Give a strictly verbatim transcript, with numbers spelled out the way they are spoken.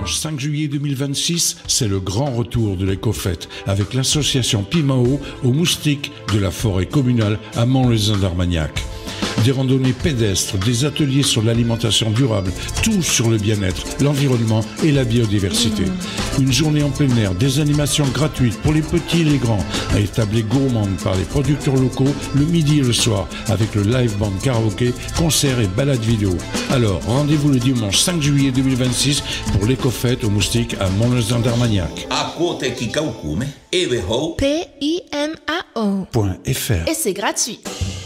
dimanche cinq juillet deux mille vingt-six, c'est le grand retour de l'éco-fête avec l'association Pimao aux moustiques de la forêt communale à Mont-le-Zin-d'Armagnac. Des randonnées pédestres, des ateliers sur l'alimentation durable, tout sur le bien-être, l'environnement et la biodiversité. Une journée en plein air, des animations gratuites pour les petits et les grands, à tablées gourmandes par les producteurs locaux le midi et le soir, avec le live band karaoké, concerts et balades vidéo. Alors, rendez-vous le dimanche cinq juillet deux mille vingt-six pour l'éco-fête aux moustiques à Mont-le-Zin-d'Armagnac. P I M A O Point F R. Et c'est gratuit.